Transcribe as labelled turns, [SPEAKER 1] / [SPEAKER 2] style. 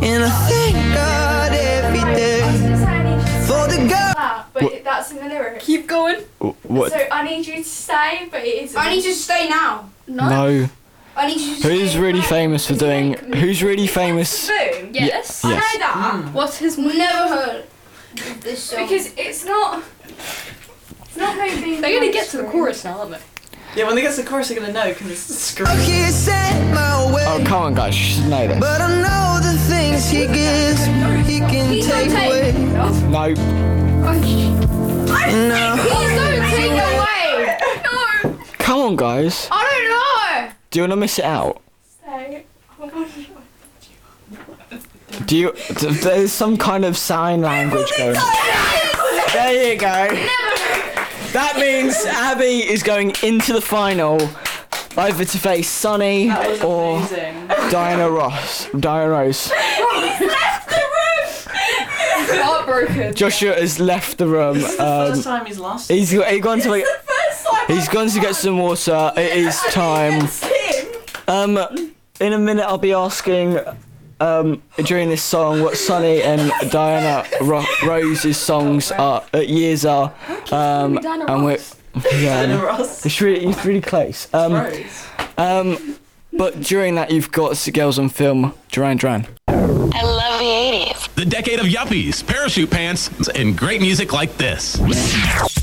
[SPEAKER 1] And I thank God every day for the girl.
[SPEAKER 2] But that's in the lyrics.
[SPEAKER 3] Keep going.
[SPEAKER 4] What?
[SPEAKER 2] So I need you to stay, but it is.
[SPEAKER 5] I need you to stay now.
[SPEAKER 4] No.
[SPEAKER 5] I need you to stay.
[SPEAKER 4] Who's really famous for doing? Who's really famous?
[SPEAKER 2] Boom.
[SPEAKER 3] Yes.
[SPEAKER 2] I
[SPEAKER 4] Yes.
[SPEAKER 2] know that
[SPEAKER 3] What is
[SPEAKER 5] Never heard of this song.
[SPEAKER 2] because it's not. It's not me being.
[SPEAKER 3] They're gonna get to the chorus now, aren't they?
[SPEAKER 6] Yeah, when they get to the chorus, they're gonna know because it's scream.
[SPEAKER 1] He set my way,
[SPEAKER 4] Oh, come on, guys. You should know this.
[SPEAKER 1] but I know the things he gives, he can take away.
[SPEAKER 4] No.
[SPEAKER 1] No,
[SPEAKER 2] Please don't take it away. No.
[SPEAKER 4] Come on, guys.
[SPEAKER 2] I don't know.
[SPEAKER 4] Do you want to miss it out?
[SPEAKER 2] Stay. Oh my God.
[SPEAKER 4] Do you? There's some kind of sign language going. There you go. That means Abby is going into the final, either to face Sunny
[SPEAKER 6] That was
[SPEAKER 4] or
[SPEAKER 6] amazing.
[SPEAKER 4] Diana Rose.
[SPEAKER 3] Heartbroken.
[SPEAKER 4] Joshua has left the room.
[SPEAKER 6] This is the first time he's lost.
[SPEAKER 4] He's gone to make. He's gone to get some water. It is time. In a minute, I'll be asking during this song what Sunny and Diana Rose's songs years are. And we're
[SPEAKER 6] Diana Ross.
[SPEAKER 4] it's really close.
[SPEAKER 6] Rose.
[SPEAKER 4] But during that, you've got Girls on Film, Duran Duran.
[SPEAKER 7] I love the 80s.
[SPEAKER 8] The decade of yuppies, parachute pants, and great music like this.